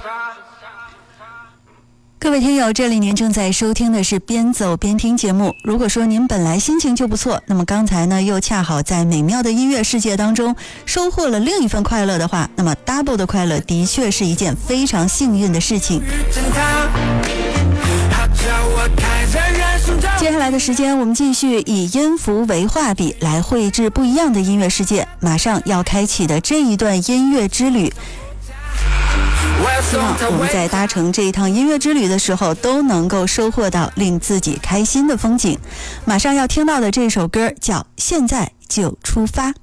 各位听友，这里您正在收听的是边走边听节目。如果说您本来心情就不错，那么刚才呢又恰好在美妙的音乐世界当中收获了另一份快乐的话，那么 double 的快乐的确是一件非常幸运的事情。接下来的时间，我们继续以音符为画笔来绘制不一样的音乐世界。马上要开启的这一段音乐之旅，希望我们在搭乘这一趟音乐之旅的时候都能够收获到令自己开心的风景。马上要听到的这首歌叫《现在就出发》。